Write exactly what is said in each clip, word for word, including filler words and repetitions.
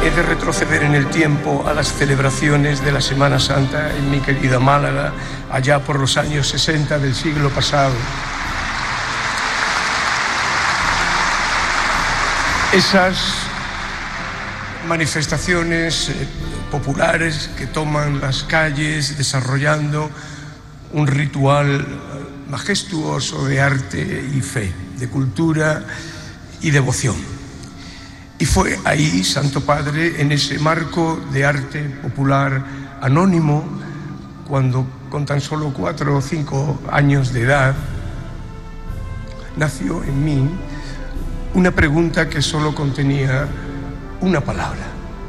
he de retroceder en el tiempo a las celebraciones de la Semana Santa en mi querida Málaga, allá por los años sesenta del siglo pasado. Esas manifestaciones eh, populares que toman las calles desarrollando un ritual majestuoso de arte y fe, de cultura y devoción. Y fue ahí, Santo Padre, en ese marco de arte popular anónimo, cuando con tan solo cuatro o cinco años de edad, nació en mí una pregunta que solo contenía una palabra: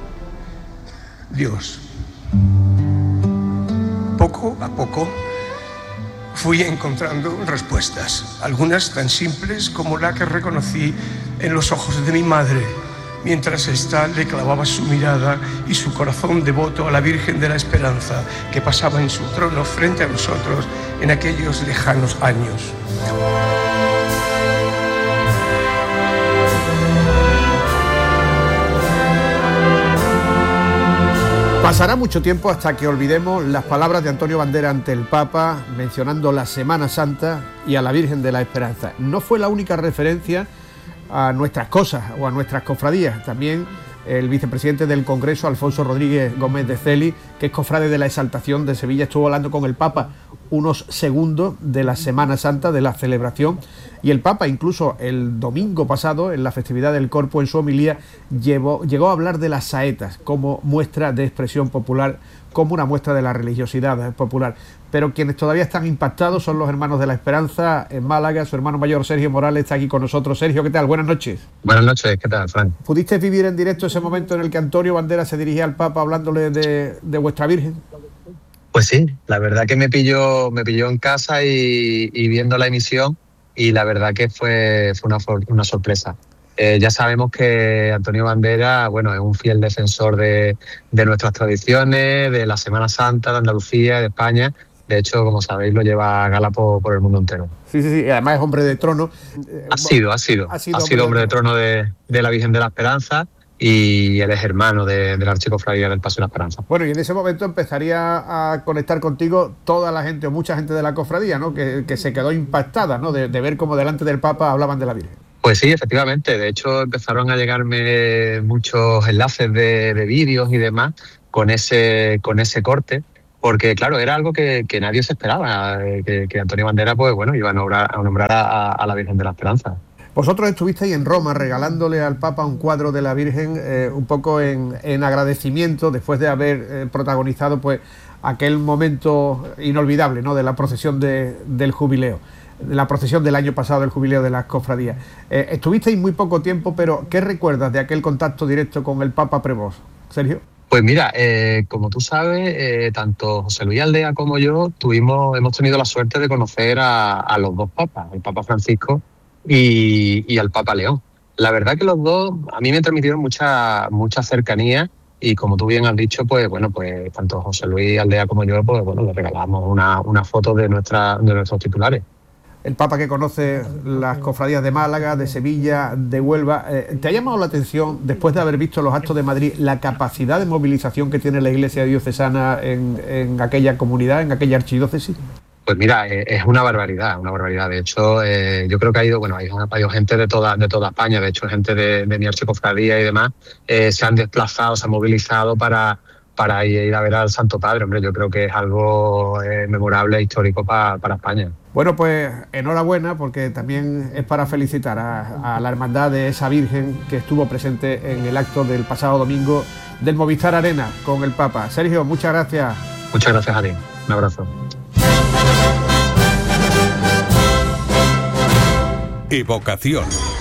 Dios. Poco a poco fui encontrando respuestas, algunas tan simples como la que reconocí en los ojos de mi madre, mientras ésta le clavaba su mirada y su corazón devoto a la Virgen de la Esperanza que pasaba en su trono frente a nosotros en aquellos lejanos años. Pasará mucho tiempo hasta que olvidemos las palabras de Antonio Bandera ante el Papa, mencionando la Semana Santa y a la Virgen de la Esperanza. No fue la única referencia a nuestras cosas o a nuestras cofradías. También el vicepresidente del Congreso, Alfonso Rodríguez Gómez de Celi, que es cofrade de la Exaltación de Sevilla, estuvo hablando con el Papa unos segundos de la Semana Santa, de la celebración, y el Papa incluso el domingo pasado, en la festividad del Corpus, en su homilía, llevó, llegó a hablar de las saetas como muestra de expresión popular, como una muestra de la religiosidad popular. Pero quienes todavía están impactados son los hermanos de la Esperanza en Málaga. Su hermano mayor, Sergio Morales, está aquí con nosotros. Sergio, ¿qué tal? Buenas noches. Buenas noches, ¿qué tal, Fran? ¿Pudiste vivir en directo ese momento en el que Antonio Bandera se dirigía al Papa hablándole de, de vuestra Virgen? Pues sí, la verdad que me pilló, me pilló en casa y, y viendo la emisión, y la verdad que fue, fue una, una sorpresa. Eh, ya sabemos que Antonio Bandera, bueno, es un fiel defensor de, de nuestras tradiciones, de la Semana Santa, de Andalucía, de España. De hecho, como sabéis, lo lleva a gala por, por el mundo entero. Sí, sí, sí, además es hombre de trono. Ha sido, ha sido. Ha sido, ha sido hombre de trono de, de la Virgen de la Esperanza, y él es hermano de, de la Archicofradía del Paso de la Esperanza. Bueno, y en ese momento empezaría a conectar contigo toda la gente, o mucha gente de la cofradía, ¿no? Que, que se quedó impactada, ¿no? De, de ver cómo delante del Papa hablaban de la Virgen. Pues sí, efectivamente. De hecho, empezaron a llegarme muchos enlaces de, de vídeos y demás con ese, con ese corte, porque claro, era algo que, que nadie se esperaba, que, que Antonio Bandera, pues bueno, iba a nombrar a, nombrar a, a la Virgen de la Esperanza. Vosotros estuvisteis en Roma regalándole al Papa un cuadro de la Virgen, eh, un poco en, en agradecimiento, después de haber eh, protagonizado pues aquel momento inolvidable, ¿no? De la procesión de, del jubileo, de la procesión del año pasado del jubileo de las cofradías. Eh, estuvisteis muy poco tiempo, pero ¿qué recuerdas de aquel contacto directo con el Papa Prevos, Sergio? Pues mira, eh, como tú sabes, eh, tanto José Luis Aldea como yo tuvimos, hemos tenido la suerte de conocer a, a los dos papas, el Papa Francisco y, y al Papa León. La verdad que los dos a mí me transmitieron mucha, mucha cercanía, y como tú bien has dicho, pues bueno, pues tanto José Luis Aldea como yo, pues bueno, le regalamos una, una foto de, nuestra, de nuestros titulares. El Papa que conoce las cofradías de Málaga, de Sevilla, de Huelva, eh, ¿te ha llamado la atención, después de haber visto los actos de Madrid, la capacidad de movilización que tiene la Iglesia diocesana en, en aquella comunidad, en aquella archidiócesis? Pues mira, es una barbaridad, una barbaridad. De hecho, eh, yo creo que ha ido, bueno, ha ido, ha ido gente de toda, de toda España, de hecho, gente de, de mi archicofradía y demás, eh, se han desplazado, se han movilizado para, para ir a ver al Santo Padre. Hombre, yo creo que es algo eh, memorable e histórico pa, para España. Bueno, pues enhorabuena, porque también es para felicitar a, a la Hermandad de esa Virgen que estuvo presente en el acto del pasado domingo del Movistar Arena con el Papa. Sergio, muchas gracias. Muchas gracias a ti. Un abrazo. Evocación.